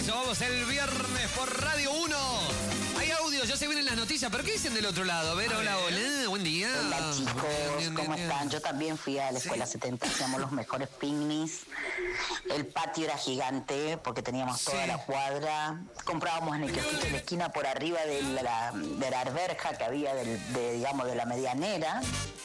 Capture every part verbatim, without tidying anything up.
Vamos el viernes por Radio uno. Hay audios, ya se vienen las noticias, pero ¿qué dicen del otro lado? A ver, hola, hola, buen día. Hola chicos, bien, bien, ¿cómo bien, están? Bien. Yo también fui a la escuela sí. setenta, hacíamos los mejores picnics. El patio era gigante porque teníamos toda sí. la cuadra. Comprábamos en el kiosquito de la esquina por arriba de la, de la alberja que había del, de, digamos, de la medianera.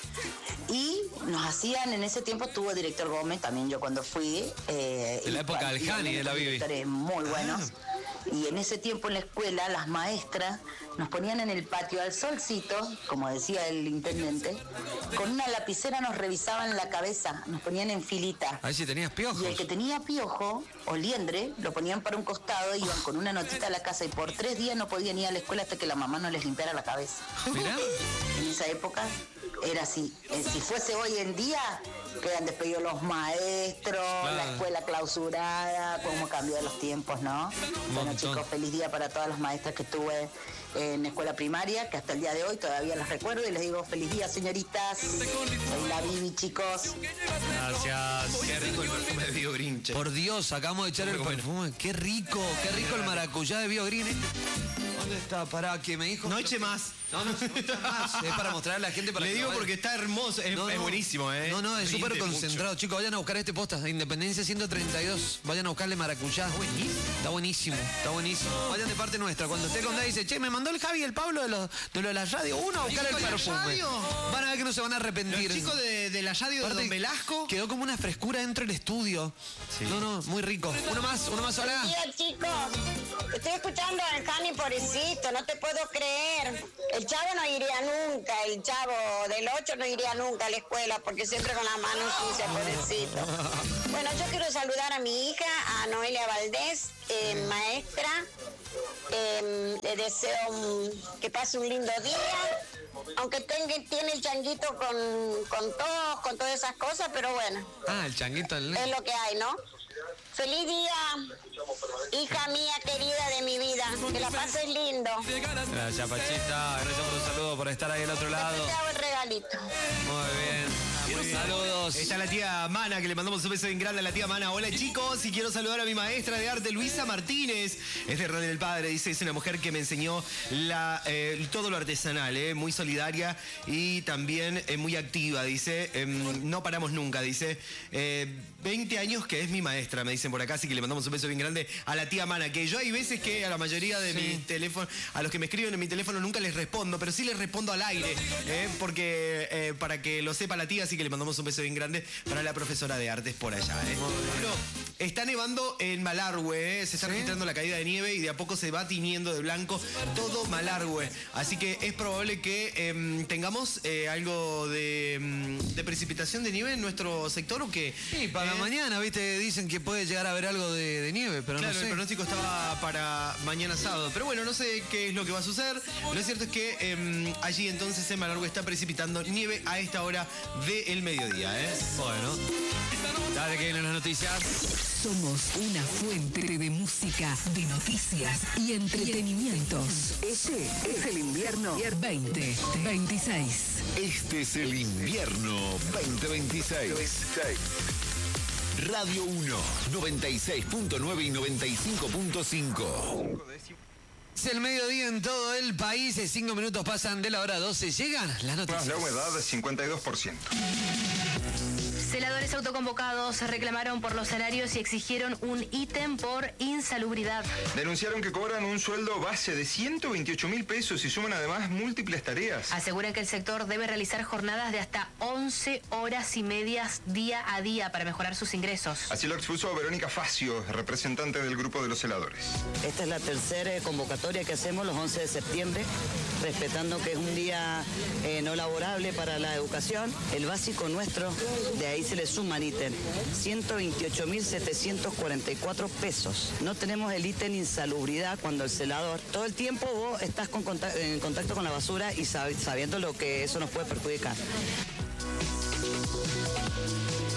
Y nos hacían, en ese tiempo estuvo el director Gómez, también yo cuando fui. Eh, de la época del Jani, de la Bibi. Muy buenos. Ah. Y en ese tiempo en la escuela, las maestras nos ponían en el patio al solcito, como decía el intendente, con una lapicera nos revisaban la cabeza, nos ponían en filita. Ahí sí tenías piojos. Y el que tenía piojo o liendre, lo ponían para un costado, iban con una notita a la casa y por tres días no podían ir a la escuela hasta que la mamá no les limpiara la cabeza. Mirá. En esa época era así. Si fuese hoy en día, quedan despedidos los maestros, claro. La escuela clausurada, cómo cambió los tiempos, ¿no? Bueno, chicos, feliz día para todas las maestras que tuve en escuela primaria, que hasta el día de hoy todavía las recuerdo y les digo feliz día, señoritas. Soy la Bibi, chicos. Gracias. Qué rico el perfume de Bio Green. Che. Por Dios, acabamos de echar el perfume. Bueno. Qué rico, qué rico el maracuyá de Bio Green. ¿Dónde está? Pará, que me dijo... No eche más. No, no, no eche más. Es para mostrarle a la gente. Para Le digo porque está hermoso, es, no, es no. buenísimo, ¿eh? No, no, es súper concentrado. Mucho. Chicos, vayan a buscar este posta. Independencia ciento treinta y dos. Vayan a buscarle maracuyá. Está buenísimo. Está buenísimo, está buenísimo. Vayan de parte nuestra. Cuando esté con Dai dice, che, me mandó el Javi y el Pablo de, los, de lo de la radio. Uno a buscar el perfume. Van a ver que no se van a arrepentir. Los chicos de, de la radio Aparte, de Don Velasco. Quedó como una frescura dentro del estudio. Sí. No, no, muy rico. Uno más, uno más, hola. Buen día, chicos. Estoy escuchando al Jani, pobrecito, no te puedo creer. El chavo no iría nunca, el chavo del ocho no iría nunca a la escuela porque siempre con las manos sucias, pobrecito. Bueno, yo quiero saludar a mi hija, a Noelia Valdés, eh, maestra. Eh, le deseo un, que pase un lindo día, aunque tenga, tiene el changuito con, con tos, con todas esas cosas, pero bueno. Ah, el changuito. El... Es lo que hay, ¿no? Feliz día, hija mía querida de mi vida. Que la pases lindo. Gracias, Pachita. Gracias por un saludo, por estar ahí al otro lado. Te hago el regalito. Muy bien. Muy bien. Saludos. Está la tía Mana, que le mandamos un beso bien grande a la tía Mana. Hola, chicos, y quiero saludar a mi maestra de arte, Luisa Martínez. Es de Radio del Padre, dice, es una mujer que me enseñó la, eh, todo lo artesanal, eh, muy solidaria y también eh, muy activa, dice. Eh, no paramos nunca, dice. Eh, veinte años que es mi maestra, me dicen por acá, así que le mandamos un beso bien grande a la tía Mana, que yo hay veces que a la mayoría de sí. mis teléfonos, a los que me escriben en mi teléfono nunca les respondo, pero sí les respondo al aire, eh, porque eh, para que lo sepa la tía, así que le mandamos un beso bien grande para la profesora de artes por allá. Eh. Bueno, está nevando en Malargüe, eh, se está ¿Sí? registrando la caída de nieve y de a poco se va tiñendo de blanco todo Malargüe, así que es probable que eh, tengamos eh, algo de, de precipitación de nieve en nuestro sector o que... Sí, para eh, mañana, viste, dicen que puede llegar a haber algo de, de nieve, pero claro, no sé. El pronóstico estaba para mañana sábado, pero bueno, no sé qué es lo que va a suceder. Lo cierto es que eh, allí entonces en Malargüe está precipitando nieve a esta hora del mediodía, ¿eh? Bueno, dale que vienen las noticias. Somos una fuente de música, de noticias y entretenimientos. Este es el invierno veinte veintiséis. Este es el invierno veinte veintiséis. Radio uno, noventa y seis punto nueve y noventa y cinco punto cinco. Es el mediodía en todo el país, cinco minutos pasan de la hora doce, llegan las noticias. La humedad de cincuenta y dos por ciento. Celadores autoconvocados reclamaron por los salarios y exigieron un ítem por insalubridad. Denunciaron que cobran un sueldo base de ciento veintiocho mil pesos y suman además múltiples tareas. Aseguran que el sector debe realizar jornadas de hasta once horas y medias día a día para mejorar sus ingresos. Así lo expuso Verónica Facio, representante del grupo de los celadores. Esta es la tercera convocatoria que hacemos los once de septiembre, respetando que es un día eh, no laborable para la educación. El básico nuestro, de ahí se le suman ítem, ciento veintiocho mil setecientos cuarenta y cuatro pesos. No tenemos el ítem insalubridad cuando el celador, todo el tiempo vos estás con contacto, en contacto con la basura y sab, sabiendo lo que eso nos puede perjudicar. Mendoza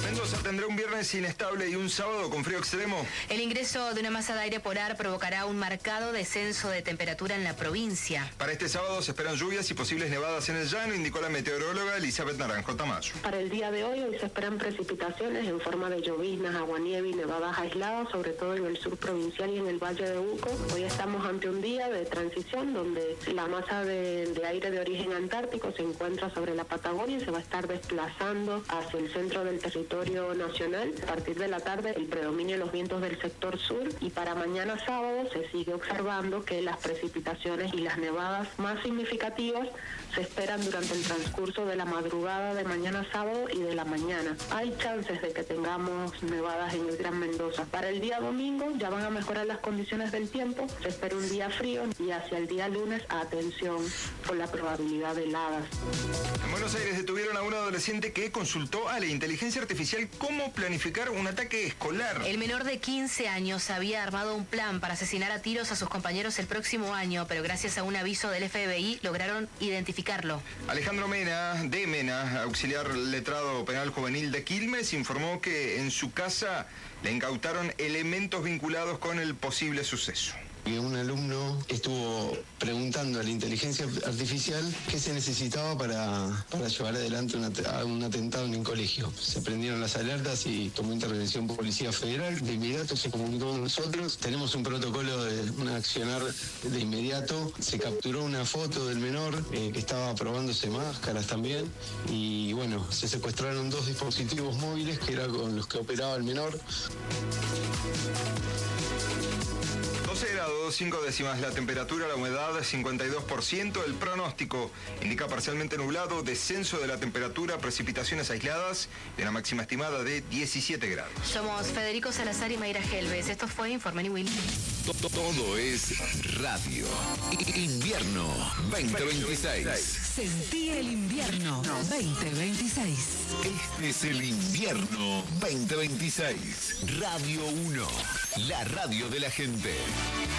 tendrá un viernes inestable y un sábado con frío extremo. El ingreso de una masa de aire polar provocará un marcado descenso de temperatura en la provincia. Para este sábado se esperan lluvias y posibles nevadas en el llano, indicó la meteoróloga Elizabeth Naranjo Tamayo. Para el día de hoy, hoy se esperan precipitaciones en forma de lloviznas, aguanieve y nevadas aisladas, sobre todo en el sur provincial y en el Valle de Uco. Hoy estamos ante un día de transición donde la masa de, de aire de origen antártico se encuentra sobre la Patagonia y se va a estar desplazando hacia el centro del territorio nacional. A partir de la tarde, el predominio de los vientos del sector sur, y para mañana sábado se sigue observando que las precipitaciones y las nevadas más significativas se esperan durante el transcurso de la madrugada de mañana sábado y de la mañana. Hay chances de que tengamos nevadas en el Gran Mendoza. Para el día domingo ya van a mejorar las condiciones del tiempo, se espera un día frío y hacia el día lunes, atención por la probabilidad de heladas. En Buenos Aires detuvieron a un adolescente que consultó a la inteligencia artificial cómo planificar un ataque escolar. El menor de quince años había armado un plan para asesinar a tiros a sus compañeros el próximo año, pero gracias a un aviso del F B I lograron identificarlo. Alejandro Mena, de Mena, auxiliar letrado penal juvenil de Quilmes, informó que en su casa le incautaron elementos vinculados con el posible suceso. Un alumno estuvo preguntando a la inteligencia artificial qué se necesitaba para, para llevar adelante un, at un atentado en el colegio. Se prendieron las alertas y tomó intervención Policía Federal. De inmediato se comunicó con nosotros. Tenemos un protocolo de un accionar de inmediato. Se capturó una foto del menor eh, que estaba probándose máscaras también. Y bueno, se secuestraron dos dispositivos móviles que eran con los que operaba el menor. doce grados, cinco décimas la temperatura, la humedad cincuenta y dos por ciento, el pronóstico indica parcialmente nublado, descenso de la temperatura, precipitaciones aisladas y una máxima estimada de diecisiete grados. Somos Federico Salazar y Mayra Gelbes. Esto fue Informe Ni Willy. Todo es radio. Invierno veinte veintiséis. Sentí el invierno veinte veintiséis. Este es el invierno veinte veintiséis. Radio uno, la radio de la gente.